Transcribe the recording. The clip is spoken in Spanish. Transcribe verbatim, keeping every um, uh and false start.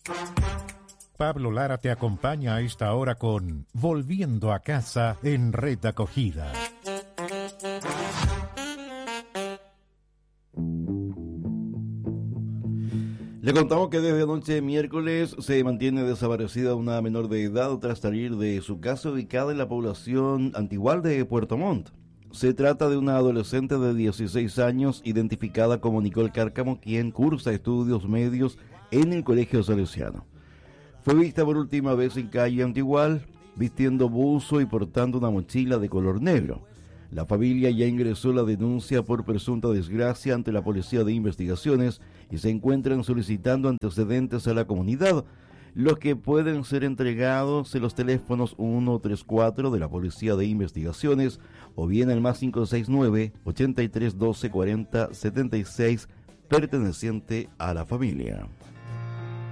Pablo Lara te acompaña a esta hora con Volviendo a Casa en Red Acogida. Le contamos que desde anoche de miércoles se mantiene desaparecida una menor de edad tras salir de su casa ubicada en la población Antigual de Puerto Montt. Se trata de una adolescente de dieciséis años identificada como Nicole Cárcamo, quien cursa estudios medios en el Colegio Salesiano. Fue vista por última vez en calle Antigual, vistiendo buzo y portando una mochila de color negro. La familia ya ingresó la denuncia por presunta desgracia ante la Policía de Investigaciones y se encuentran solicitando antecedentes a la comunidad, los que pueden ser entregados en los teléfonos uno tres cuatro de la Policía de Investigaciones o bien al más cinco seis nueve, ochenta y tres doce, cuarenta, setenta y seis perteneciente a la familia.